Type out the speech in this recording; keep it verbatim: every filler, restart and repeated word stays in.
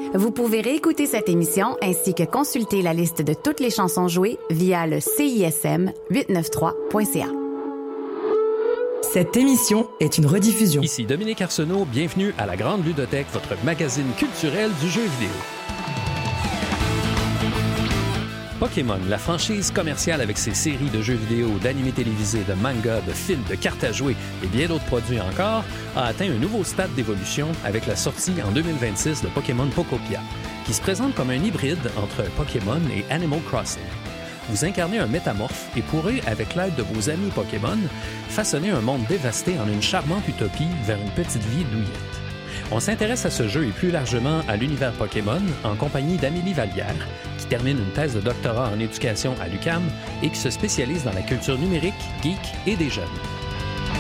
Vous pouvez réécouter cette émission ainsi que consulter la liste de toutes les chansons jouées via le C I S M huit cent quatre-vingt-trois point C A. Cette émission est une rediffusion. Ici Dominique Arsenault, bienvenue à la Grande Ludothèque, votre magazine culturel du jeu vidéo. Pokémon, la franchise commerciale avec ses séries de jeux vidéo, d'animés télévisés, de mangas, de films, de cartes à jouer et bien d'autres produits encore, a atteint un nouveau stade d'évolution avec la sortie en deux mille vingt-six de Pokémon Pokopia, qui se présente comme un hybride entre Pokémon et Animal Crossing. Vous incarnez un métamorphe et pourrez, avec l'aide de vos amis Pokémon, façonner un monde dévasté en une charmante utopie vers une petite vie douillette. On s'intéresse à ce jeu et plus largement à l'univers Pokémon en compagnie d'Amélie Vallière, qui termine une thèse de doctorat en éducation à l'U Q A M et qui se spécialise dans la culture numérique, geek et des jeunes.